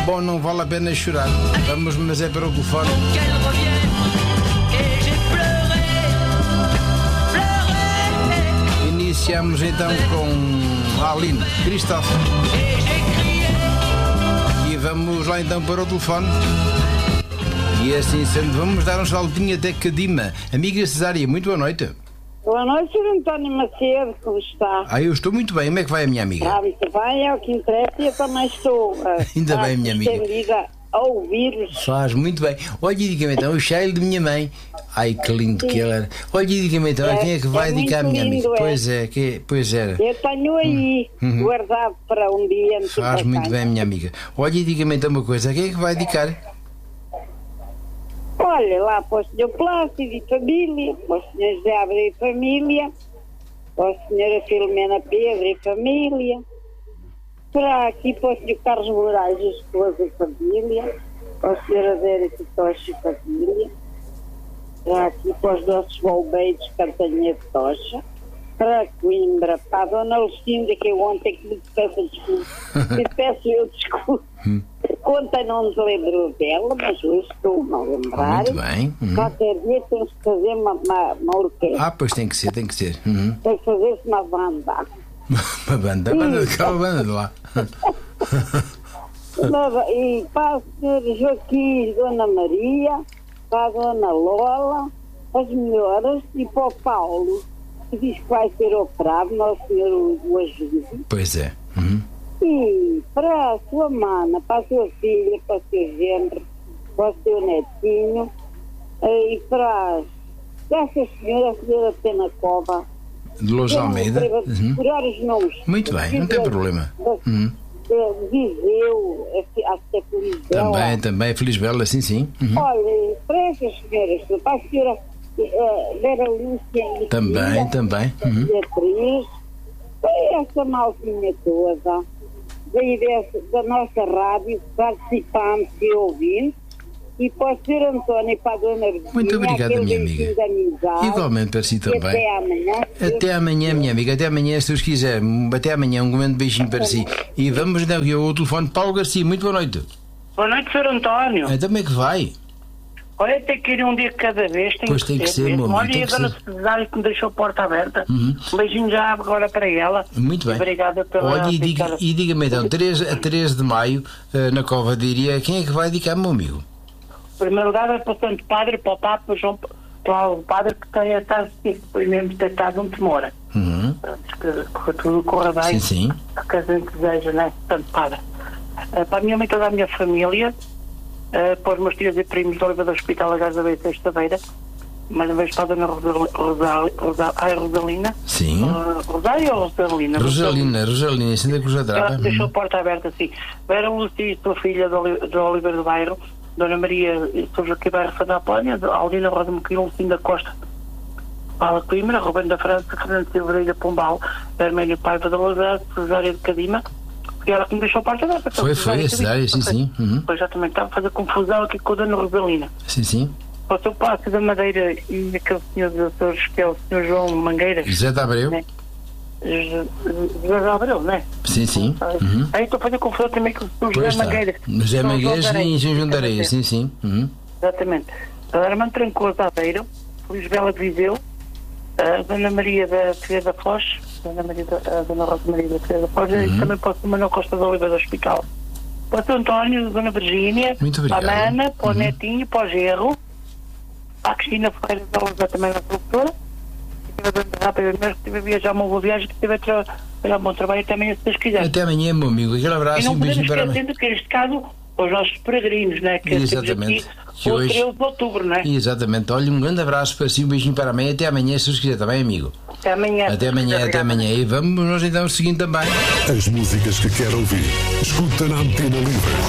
Bom, não vale a pena chorar. Vamos, mas é para o telefone. Iniciamos então com a Aline Christophe. E vamos lá então para o telefone. E assim sendo, vamos dar um saltinho até Cadima. Amiga Cesária, muito boa noite. Boa noite, Sr. António Macedo, como está? Eu estou muito bem. Como é que vai a minha amiga? Está muito bem, é o que interessa, e eu também estou Ainda bem, minha amiga. A ouvir-vos. Faz muito bem. Olha, diga-me então, o cheiro de minha mãe. Ai, que lindo que ela era. Olha, diga-me então, quem é que vai dedicar a minha amiga? Pois é, pois era. Eu tenho aí, guardado para um dia. Faz muito bem, minha amiga. Olha, diga-me então uma coisa, quem é que vai dedicar? Olha, lá para o Sr. Plácido e família, para o Sr. José Abreu e família, para a Sra. Filomena Pedro e família, para aqui para o Sr. Carlos Moraes e esposa e família, para a Sra. Vera Tocha e família, para aqui para os nossos bombeiros Cantanha de Tocha, para Coimbra, para a Dona Lucinda, que eu ontem que me peço desculpa, me peço eu desculpa. Ontem não me lembrou dela, mas hoje estou-me a lembrar. Muito bem. Qualquer dia temos que fazer uma orquestra. Pois tem que ser. Tem que fazer-se uma banda. Uma banda? Aquela banda de lá. E para o Sr. Joaquim e Dona Maria, para a Dona Lola, as melhoras, e para o Paulo, que diz que vai ser operado, nosso Senhor o ajude. Pois é. E para a sua mana, para a sua filha, para o seu genro, para o seu netinho, e para essa senhora, a senhora Pena Cova. De Los Almeida. Curar os nomes. Muito bem, não tem problema. Viseu, acho que é Felizbela. Também, Felizbela, sim. Olha, para essas senhoras, para a senhora Vera Lúcia e também. Beatriz, para essa maltinha toda, daí da nossa rádio, participantes e ouvintes, e para o Sr. António e para a Dona Virginia. Muito obrigada, minha amiga. Igualmente para si também. Até amanhã. Até amanhã, minha amiga. Até amanhã, se Deus quiser. Até amanhã, um grande beijinho para si. E vamos então aqui ao telefone. Paulo Garcia, muito boa noite. Boa noite, Sr. António. Então como é que vai? Olha, tem que ir um dia de cada vez. Pois tem que ser, meu amigo. Olha, e a Dona Cesária que me deixou a porta aberta. Um beijinho já agora para ela. Muito bem. Obrigada pela... Olha, e diga-me então, 13 de maio, na Cova de Iria, quem é que vai dedicar, meu amigo? Em primeiro lugar é para o Santo Padre, para o Papa, para o Padre que está mesmo detectado onde mora. Que tudo corra bem. Sim. Que a gente deseja, né? Santo Padre. Para a minha mãe e toda a minha família, para os meus tios e primos do Oliva do Hospital a Gaza Bem sexta-feira, mais uma vez para a Dona Rosalina. Sim. Rosário ou Rosalina? Rosalina, Santa Cruz da Drapa. Ela deixou a porta aberta, sim. Vera Lúcia, sua filha do Oliveira do Bairro, Dona Maria Sousa aqui Bairro Santa Apolónia, Aldina Rosa Moquilo, Lucinda Costa, Paula Coimbra, Rubén da França, Fernando Silveira Pombal, Herménio Paiva da Lousada, Cesária de Cadima, e ela que me deixou a porta aberta. Foi a Cesária, sim. Pois exatamente, estava a fazer confusão aqui com a Dona Rosalina. Sim. O seu Palácio da Madeira e aquele senhor dos Açores, que é o senhor João Mangueira. José de Abreu. Né? José Abreu, não é? Sim. Aí estou a fazer confusão também com o José Mangueira. José Mangueira e João João de Areia, sim. Exatamente. A Armando Trancoso Aveiro, Lisbela de Viseu, a Dona Maria da Filha da Foz, a Dona Rosa Maria da Filha da Foz, e também para o Manuel Costa da Oliva do Hospital. Para o Sr. António, a Dona Virgínia, para a Ana, para o Netinho, para o Gerro, para a Cristina Ferreira da Oliva, também na produtora. Estive a viajar uma boa viagem, que estive a tirar um bom trabalho até amanhã, se Deus quiser. Até amanhã, meu amigo. Aquele abraço e não e um beijinho para mim. esquecendo que neste caso, os nossos peregrinos, né? Que exatamente. Aqui, o 13 de outubro, né? Exatamente. Olha, um grande abraço para si, um beijinho para mim. Até amanhã, se Deus quiser, também, amigo. Até amanhã. E vamos nós então seguindo também. As músicas que quer ouvir, escuta na Antena Livre.